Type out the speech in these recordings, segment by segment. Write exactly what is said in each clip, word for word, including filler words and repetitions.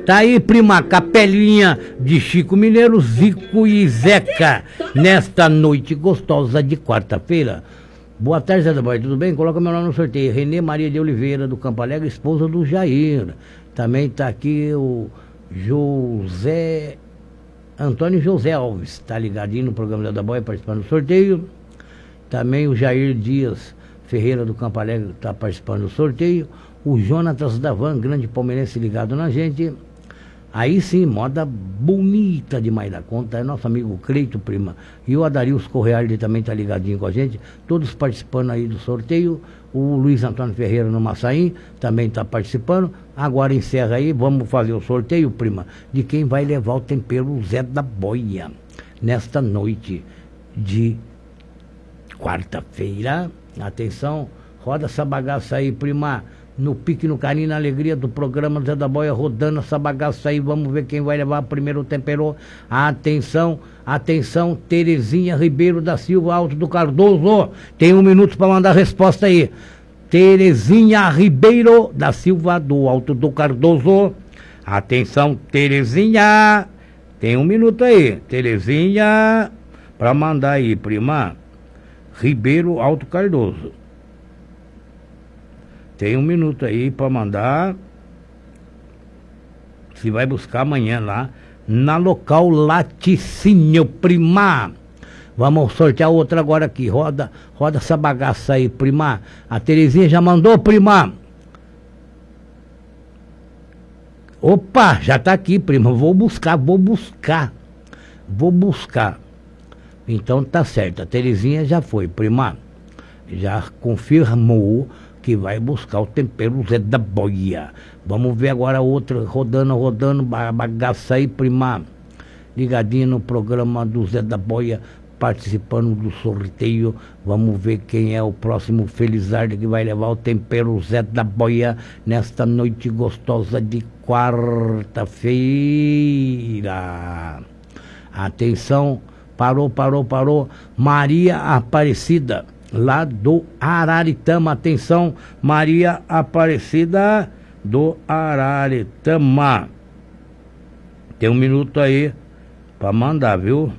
Tá aí, prima, capelinha de Chico Mineiro, Zico e Zeca, nesta noite gostosa de quarta-feira. Boa tarde, Zé da Boia, tudo bem? Coloca meu nome no sorteio. Renê Maria de Oliveira, do Campo Alegre, esposa do Jair. Também tá aqui o José... Antônio José Alves, tá ligadinho no programa Zé da Boia, participando do sorteio. Também o Jair Dias Ferreira, do Campo Alegre, tá participando do sorteio. O Jonatas da Van, grande palmeirense, ligado na gente. Aí sim, moda bonita demais da conta, é nosso amigo Cleito, prima. E o Adarilson Correia, ele também tá ligadinho com a gente, todos participando aí do sorteio. O Luiz Antônio Ferreira no Massaim também tá participando. Agora encerra aí, vamos fazer o sorteio, prima, de quem vai levar o tempero Zé da Boia, nesta noite de quarta-feira. Atenção, roda essa bagaça aí, prima. No pique, no carinho, na alegria do programa Zé da Boia, rodando essa bagaça aí. Vamos ver quem vai levar primeiro o tempero. Atenção, atenção, Terezinha Ribeiro da Silva, Alto do Cardoso. Tem um minuto para mandar a resposta aí. Terezinha Ribeiro da Silva, do Alto do Cardoso. Atenção, Terezinha. Tem um minuto aí. Terezinha, para mandar aí, prima. Ribeiro, Alto Cardoso. Tem um minuto aí para mandar. Se vai buscar amanhã lá na Local Laticínio, prima. Vamos sortear outra agora aqui. Roda, roda essa bagaça aí, prima. A Terezinha já mandou, prima. Opa, já tá aqui, prima. Vou buscar, vou buscar. Vou buscar. Então tá certo. A Terezinha já foi, prima. Já confirmou que vai buscar o tempero Zé da Boia. Vamos ver agora outra, rodando, rodando, bagaça aí, prima. Ligadinho no programa do Zé da Boia, participando do sorteio. Vamos ver quem é o próximo Felizardo que vai levar o tempero Zé da Boia nesta noite gostosa de quarta-feira. Atenção, parou, parou, parou. Maria Aparecida, lá do Araritama. Atenção, Maria Aparecida do Araritama. Tem um minuto aí para mandar, viu?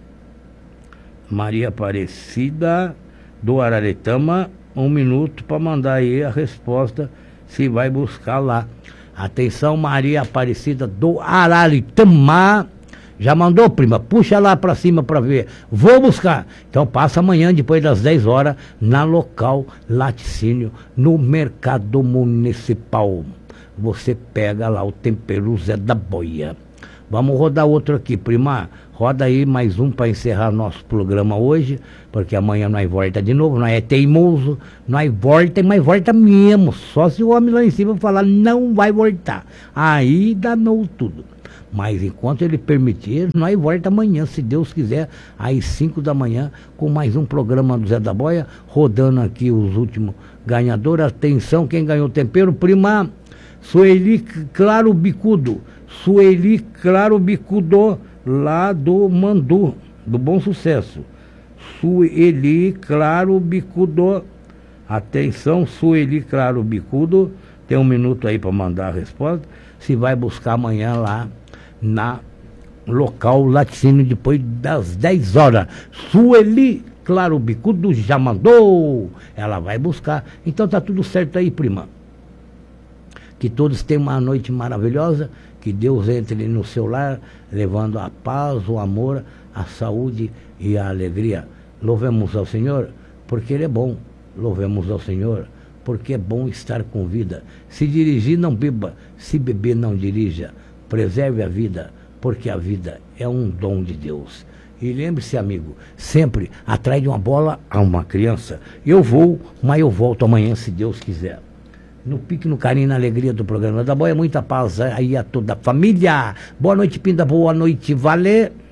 Maria Aparecida do Araritama, um minuto para mandar aí a resposta, se vai buscar lá. Atenção, Maria Aparecida do Araritama. Já mandou, prima? Puxa lá pra cima pra ver. Vou buscar. Então passa amanhã, depois das dez horas, na Local Laticínio, no Mercado Municipal. Você pega lá o tempero Zé da Boia. Vamos rodar outro aqui, prima. Roda aí mais um para encerrar nosso programa hoje, porque amanhã nós volta de novo. Nós é teimoso, nós volta, mas volta mesmo. Só se o homem lá em cima falar não vai voltar. Aí danou tudo. Mas enquanto ele permitir, nós volta amanhã, se Deus quiser, às cinco da manhã, com mais um programa do Zé da Boia, rodando aqui os últimos ganhadores. Atenção, quem ganhou o tempero, prima? Sueli Claro Bicudo. Sueli Claro Bicudo, lá do Mandu, do Bom Sucesso. Sueli Claro Bicudo. Atenção, Sueli Claro Bicudo. Tem um minuto aí para mandar a resposta. Se vai buscar amanhã lá na Local Laticínio, depois das dez horas. Sueli Claro Bicudo já mandou. Ela vai buscar. Então tá tudo certo aí, prima. Que todos tenham uma noite maravilhosa. Que Deus entre no seu lar, levando a paz, o amor, a saúde e a alegria. Louvemos ao Senhor, porque Ele é bom. Louvemos ao Senhor, porque é bom estar com vida. Se dirigir, não beba. Se beber, não dirija. Preserve a vida, porque a vida é um dom de Deus. E lembre-se, amigo, sempre atrás de uma bola há uma criança. Eu vou, mas eu volto amanhã, se Deus quiser. No pique, no carinho, na alegria do programa da Boia, muita paz aí a toda a família. Boa noite, Pinda, boa noite, Valê.